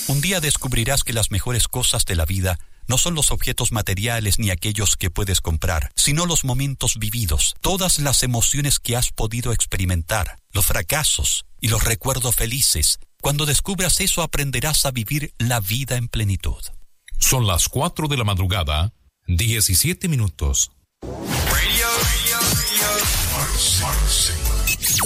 Un día descubrirás que las mejores cosas de la vida no son los objetos materiales ni aquellos que puedes comprar, sino los momentos vividos, todas las emociones que has podido experimentar, los fracasos y los recuerdos felices. Cuando descubras eso, aprenderás a vivir la vida en plenitud. Son las 4 de la madrugada, 17 minutos.